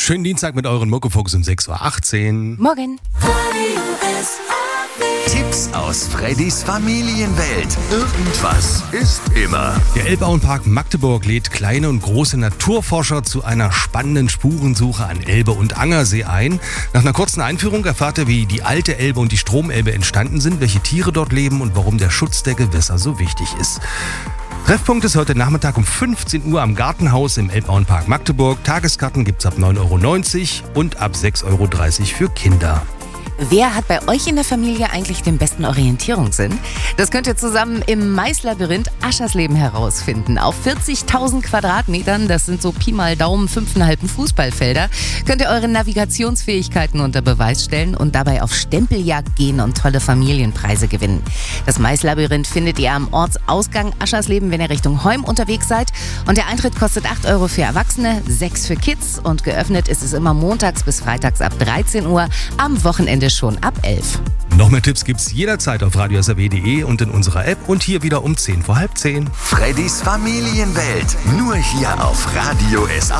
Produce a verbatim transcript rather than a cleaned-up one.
Schönen Dienstag mit euren Muckefuchs um sechs Uhr achtzehn. Morgen. Tipps aus Freddys Familienwelt. Irgendwas ist immer. Der Elbbauernpark Magdeburg lädt kleine und große Naturforscher zu einer spannenden Spurensuche an Elbe und Angersee ein. Nach einer kurzen Einführung erfahrt ihr, wie die alte Elbe und die Stromelbe entstanden sind, welche Tiere dort leben und warum der Schutz der Gewässer so wichtig ist. Treffpunkt ist heute Nachmittag um fünfzehn Uhr am Gartenhaus im Elbbauernpark Magdeburg. Tageskarten gibt's ab neun Euro neunzig und ab sechs Euro dreißig für Kinder. Wer hat bei euch in der Familie eigentlich den besten Orientierungssinn? Das könnt ihr zusammen im Maislabyrinth Aschersleben herausfinden. Auf vierzigtausend Quadratmetern, das sind so Pi mal Daumen fünfeinhalb Fußballfelder, könnt ihr eure Navigationsfähigkeiten unter Beweis stellen und dabei auf Stempeljagd gehen und tolle Familienpreise gewinnen. Das Maislabyrinth findet ihr am Ortsausgang Aschersleben, wenn ihr Richtung Heum unterwegs seid. Und der Eintritt kostet acht Euro für Erwachsene, sechs für Kids und geöffnet ist es immer montags bis freitags ab dreizehn Uhr, am Wochenende schon ab elf. Noch mehr Tipps gibt's jederzeit auf radio s r w punkt d e und in unserer App und hier wieder um zehn vor halb zehn. Freddys Familienwelt. Nur hier auf Radio S A.